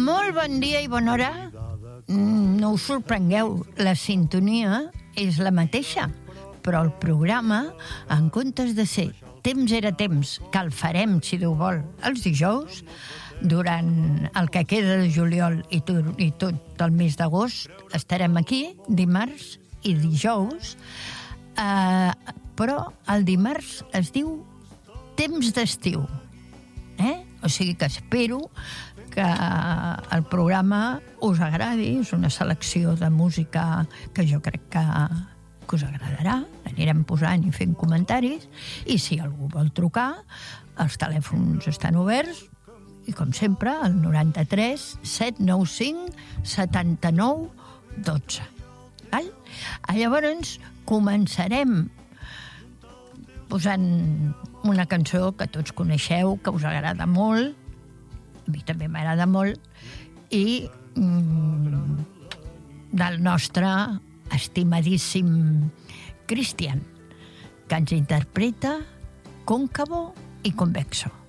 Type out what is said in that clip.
Molt bon dia i bona hora. No us sorprengueu, la sintonia és la mateixa, però el programa, en comptes de ser Temps era temps, que el farem, si Déu vol, els dijous, durant el que queda de juliol i tot el mes d'agost, estarem aquí, dimarts i dijous, però el dimarts es diu Temps d'estiu. O sigui que espero que el programa us agradi, és una selecció de música que jo crec que us agradarà, anirem posant i fent comentaris, i si algú vol trucar, els telèfons estan oberts, i com sempre, el 93 795 79 12. Val? Llavors, començarem posant una cançó que tots coneixeu, que us agrada molt, a mi també m'agrada molt, i del nostre estimadíssim Cristian, que ens interpreta Cóncavo i Convexo.